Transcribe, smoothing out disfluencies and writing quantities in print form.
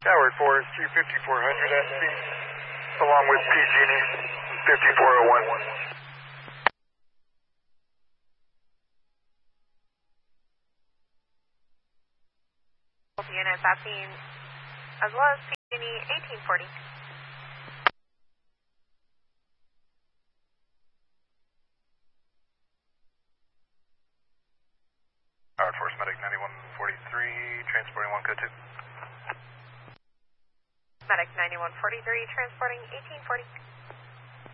Tower 4 is Q5400 at speed, along with PG&E 5401. Units passing as well as PG&E 1840. Howard Force Medic 9143, transporting 1 code 2. Medic 9143, transporting 1840.